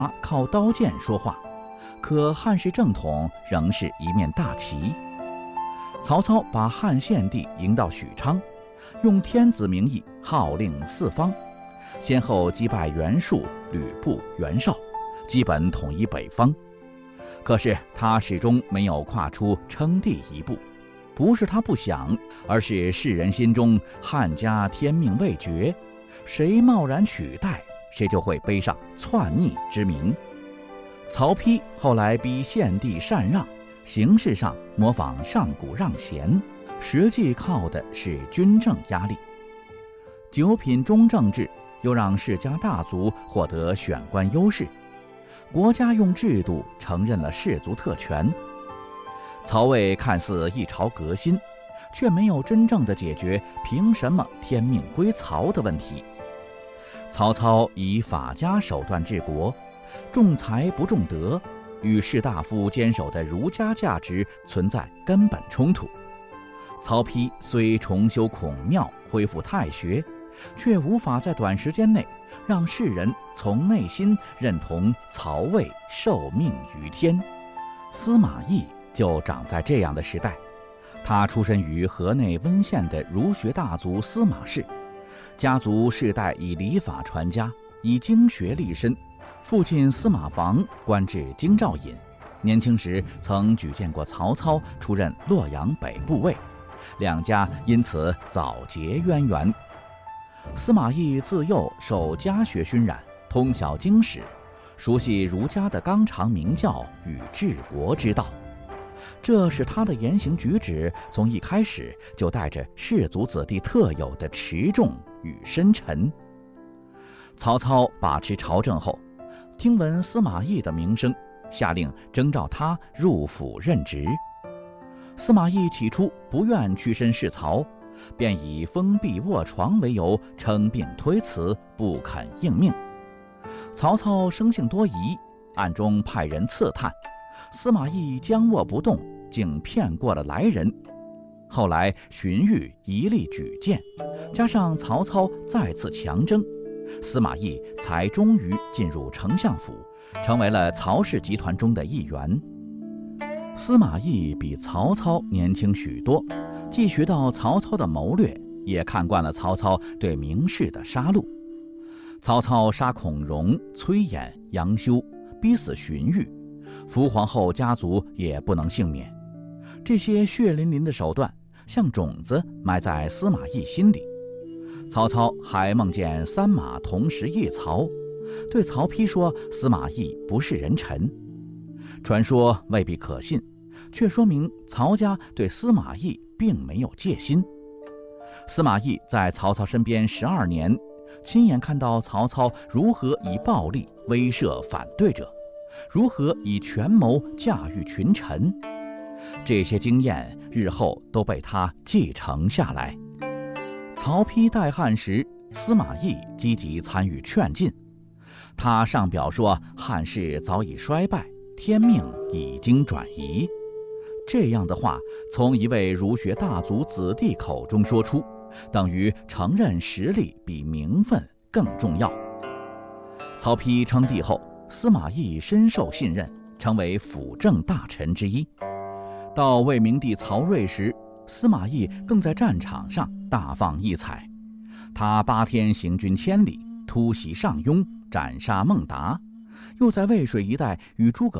靠刀剑说话，可汉室正统仍是一面大旗。曹操把汉献帝迎到许昌，用天子名义号令四方，先后击败袁术、吕布、袁绍，基本统一北方。可是他始终没有跨出称帝一步，不是他不想，而是世人心中汉家天命未绝，谁贸然取代，谁就会背上篡逆之名。曹丕后来逼献帝禅让，形式上模仿上古让贤，实际靠的是军政压力。九品中正制又让世家大族获得选官优势，国家用制度承认了士族特权。曹魏看似一朝革新，却没有真正的解决凭什么天命归曹的问题。曹操以法家手段治国，重财不重德，与士大夫坚守的儒家价值存在根本冲突。曹丕虽重修孔庙，恢复太学，却无法在短时间内让世人从内心认同曹魏受命于天。司马懿就长在这样的时代，他出身于河内温县的儒学大族司马氏，家族世代以礼法传家，以经学立身。父亲司马防官至京兆尹，年轻时曾举荐过曹操出任洛阳北部尉，两家因此早结渊源。司马懿自幼受家学熏染，通晓经史，熟悉儒家的纲常名教与治国之道，这使他的言行举止从一开始就带着士族子弟特有的持重与深沉。曹操把持朝政后，听闻司马懿的名声，下令征召他入府任职。司马懿起初不愿屈身事曹，便以封闭卧床为由称病推辞，不肯应命。曹操生性多疑，暗中派人刺探，司马懿僵卧不动，竟骗过了来人。后来荀彧一力举荐，加上曹操再次强征，司马懿才终于进入丞相府，成为了曹氏集团中的一员。司马懿比曹操年轻许多，既学到曹操的谋略，也看惯了曹操对名士的杀戮。曹操杀孔融、崔琰、杨修，逼死荀彧，伏皇后家族也不能幸免。这些血淋淋的手段像种子埋在司马懿心里。曹操还梦见三马同时谒曹，对曹丕说司马懿不是人臣。传说未必可信，却说明曹家对司马懿并没有戒心。司马懿在曹操身边12年，亲眼看到曹操如何以暴力威慑反对者，如何以权谋驾驭群臣。这些经验日后都被他继承下来。曹丕代汉时，司马懿积极参与劝进。他上表说汉室早已衰败，天命已经转移。这样的话从一位儒学大族子弟口中说出，等于承认实力比名分更重要。曹丕称帝后，司马懿深受信任，成为辅政大臣之一。到魏明帝曹睿时，司马懿更在战场上大放异彩。他8天行军千里，突袭上庸，斩杀孟达，又在渭水一带与诸葛